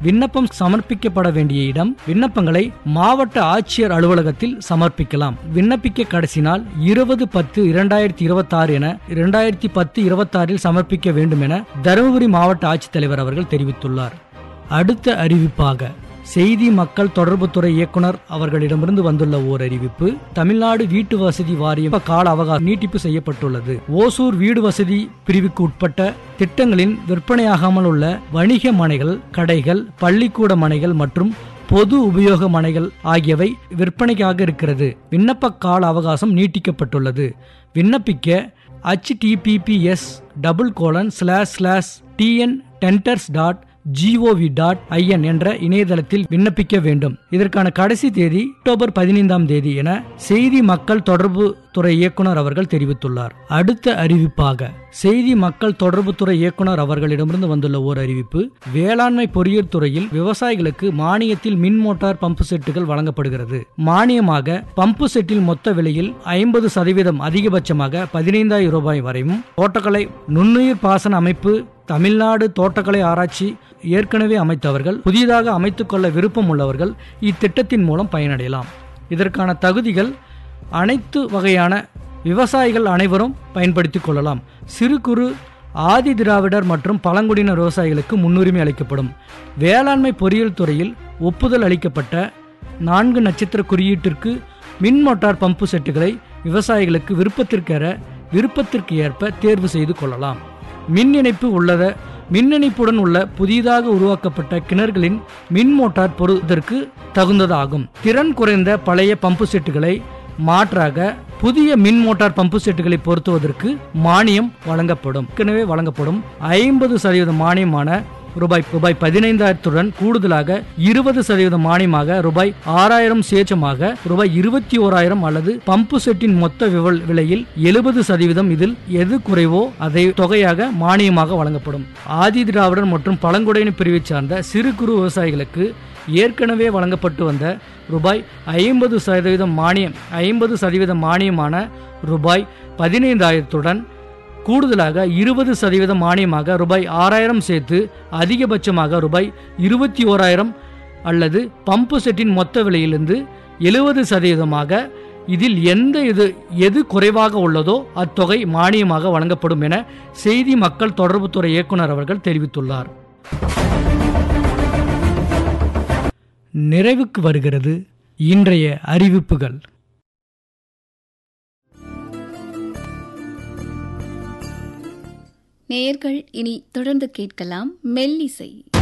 விண்ணப்பம் சமர்ப்பிக்கப்பட வேண்டிய இடம். விண்ணப்பங்களை மாவட்ட ஆட்சியர் அலுவலகத்தில் சமர்ப்பிக்கலாம். விண்ணப்பிக்க கடைசி நாள் 20/10/2026 என 2010-26 சமர்ப்பிக்க வேண்டும் என தருமபுரி மாவட்ட ஆட்சித்தலைவர் அவர்கள் தெரிவித்துள்ளார். அடுத்த அறிவிப்பாக செய்தி மக்கள் தொடர்புத்துறை இயக்குனர் அவர்களிடமிருந்து வந்துள்ள ஓர் அறிவிப்பு. தமிழ்நாடு வீட்டு வசதி வாரியம் கால அவகாசம் நீட்டிப்பு செய்யப்பட்டுள்ளது. ஓசூர் வீடு வசதி பிரிவுக்கு உட்பட்ட திட்டங்களின் விற்பனையாகாமல் உள்ள வணிக மனைகள், கடைகள், பள்ளிக்கூட மனைகள் மற்றும் பொது உபயோக மனைகள் ஆகியவை விற்பனைக்காக இருக்கிறது. விண்ணப்ப கால அவகாசம் நீட்டிக்கப்பட்டுள்ளது. விண்ணப்பிக்க https://tntenders.gov.in என்ற இணையதளத்தில் விண்ணப்பிக்க வேண்டும். இதற்கான கடைசி தேதி அக்டோபர் 15 என செய்தி மக்கள் தொடர்பு துறை இயக்குனர் அவர்கள் தெரிவித்துள்ளார். அடுத்த அறிவிப்பாக செய்தி மக்கள் தொடர்புத்துறை இயக்குனர் அவர்களிடமிருந்து வந்துள்ள ஓர் அறிவிப்பு. வேளாண்மை பொறியியல் துறையில் விவசாயிகளுக்கு மானியத்தில் மின் மோட்டார் பம்பு செட்டுகள் வழங்கப்படுகிறது. மானியமாக பம்பு செட்டில் மொத்த விலையில் 50% அதிகபட்சமாக 15,000 ரூபாய் வரையும் தோட்டக்கலை நுண்ணுயிர் பாசன அமைப்பு தமிழ்நாடு தோட்டக்கலை ஆராய்ச்சி ஏற்கனவே அமைத்தவர்கள் புதிதாக அமைத்துக் கொள்ள விருப்பம் உள்ளவர்கள் இத்திட்டத்தின் மூலம் பயனடையலாம். இதற்கான தகுதிகள் அனைத்து வகையான விவசாயிகள் அனைவரும் பயன்படுத்திக் கொள்ளலாம். சிறு குறு ஆதி திராவிடர் மற்றும் பழங்குடியினர் விவசாயிகளுக்கு முன்னுரிமை அளிக்கப்படும். வேளாண்மை பொறியியல் துறையில் ஒப்புதல் அளிக்கப்பட்ட 4 நட்சத்திர குறியீட்டிற்கு மின் மோட்டார் பம்பு செட்டுகளை விவசாயிகளுக்கு விருப்பத்திற்கு ஏற்ப தேர்வு செய்து கொள்ளலாம். மின் இணைப்புடன் உள்ள புதிதாக உருவாக்கப்பட்ட கிணறுகளின் மின் மோட்டார் பொருத்தற்கு தகுந்ததாகும். திறன் குறைந்த பழைய பம்பு செட்டுகளை மாற்றாக புதிய மின் மோட்டார் பம்பு செட்டுகளை பொருத்துவதற்கு மானியம் வழங்கப்படும். 50% மானியமான ரூபாய் 15,000 கூடுதலாக 20% மானியமாக ரூபாய் 6,000 சேச்சமாக ரூபாய் 21,000 அல்லது பம்பு செட்டின் மொத்த விலையில் 70% இதில் எது குறைவோ அதை தொகையாக மானியமாக வழங்கப்படும். ஆதி திராவிடர் மற்றும் பழங்குடியினர் பிரிவை சார்ந்த சிறு குறு விவசாயிகளுக்கு ஏற்கனவே வழங்கப்பட்டு வந்த ரூபாய் 50% மானியமான ரூபாய் 15,000 கூடுதலாக 20% மானியமாக ரூபாய் 6,000 சேர்த்து அதிகபட்சமாக ரூபாய் 21,000 அல்லது பம்பு செட்டின் மொத்த விலையிலிருந்து 70% இதில் எது குறைவாக உள்ளதோ அத்தொகை மானியமாக வழங்கப்படும் என செய்தி மக்கள் தொடர்புத்துறை இயக்குனர் அவர்கள் தெரிவித்துள்ளார். நிறைவுக்கு வருகிறது இன்றைய அறிவிப்புகள். நேயர்கள் இனி தொடர்ந்து கேட்கலாம் மெல்லிசை.